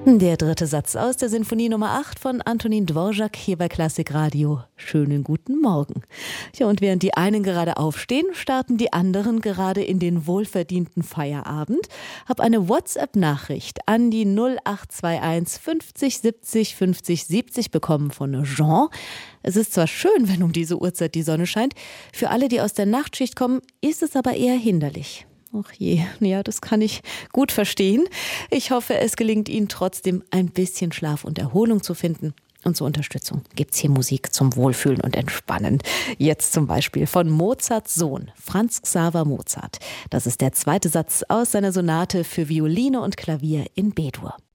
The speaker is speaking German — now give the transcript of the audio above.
Der dritte Satz aus der Sinfonie Nummer 8 von Antonin Dvorak hier bei Klassikradio. Schönen guten Morgen. Ja, und während die einen gerade aufstehen, starten die anderen gerade in den wohlverdienten Feierabend. Hab eine WhatsApp-Nachricht an die 0821 50 70 50 70 bekommen von Jean. Es ist zwar schön, wenn um diese Uhrzeit die Sonne scheint, für alle, die aus der Nachtschicht kommen, ist es aber eher hinderlich. Ach je, ja, das kann ich gut verstehen. Ich hoffe, es gelingt Ihnen trotzdem, ein bisschen Schlaf und Erholung zu finden. Und zur Unterstützung gibt's hier Musik zum Wohlfühlen und Entspannen. Jetzt zum Beispiel von Mozarts Sohn, Franz Xaver Mozart. Das ist der zweite Satz aus seiner Sonate für Violine und Klavier in B-Dur.